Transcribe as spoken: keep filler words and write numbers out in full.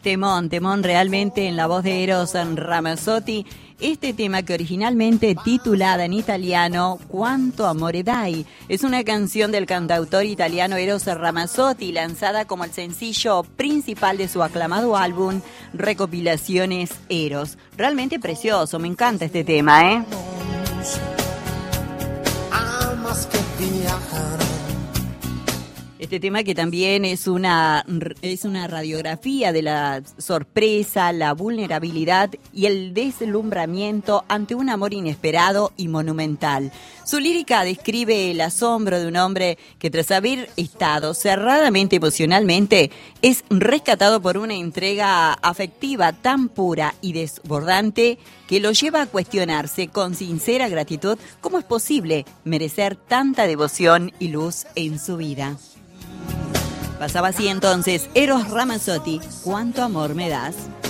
Temón, temón realmente en la voz de Eros Ramazzotti. Este tema que originalmente titulada en italiano Quanto amore dai, es una canción del cantautor italiano Eros Ramazzotti, lanzada como el sencillo principal de su aclamado álbum Recopilaciones Eros. Realmente precioso, me encanta este tema, ¿eh? Este tema que también es una, es una radiografía de la sorpresa, la vulnerabilidad y el deslumbramiento ante un amor inesperado y monumental. Su lírica describe el asombro de un hombre que, tras haber estado cerradamente emocionalmente, es rescatado por una entrega afectiva tan pura y desbordante que lo lleva a cuestionarse con sincera gratitud cómo es posible merecer tanta devoción y luz en su vida. Pasaba así entonces Eros Ramazzotti, ¿cuánto amor me das?